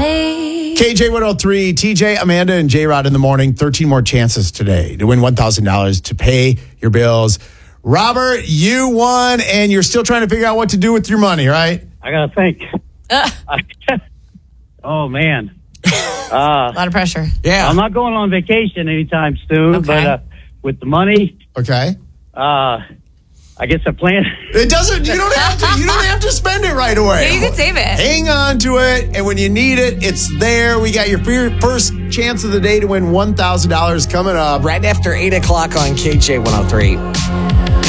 me. KJ 103, TJ, Amanda, and J Rod in the morning. 13 more chances today to win $1,000 to pay your bills. Robert, you won, and you're still trying to figure out what to do with your money, right? I got to think. Oh, man. A lot of pressure. Yeah. I'm not going on vacation anytime soon, Okay. but with the money, Okay. I guess I plan. It doesn't. You don't have to spend it right away. Yeah, you can save it. Hang on to it, and when you need it, it's there. We got your first chance of the day to win $1,000 coming up. Right after 8 o'clock on KJ 103.